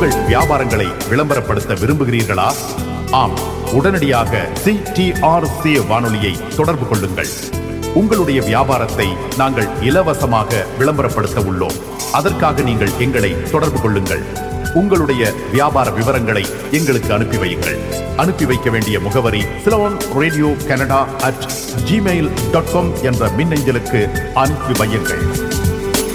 உங்கள் வியாபாரங்களை விளம்பரப்படுத்த விரும்புகிறீர்களா? ஆம், உடனடியாக CTRC வானொலியை தொடர்பு கொள்ளுங்கள். உங்களுடைய வியாபாரத்தை நாங்கள் இலவசமாக விளம்பரப்படுத்த உள்ளோம். அதற்காக நீங்கள் எங்களை தொடர்பு கொள்ளுங்கள். உங்களுடைய வியாபார விவரங்களை எங்களுக்கு அனுப்பி வையுங்கள். அனுப்பி வைக்க வேண்டிய முகவரி சிலோன் ரேடியோ கனடா @gmail.com என்ற மின்னஞ்சலுக்கு அனுப்பி வையுங்கள்.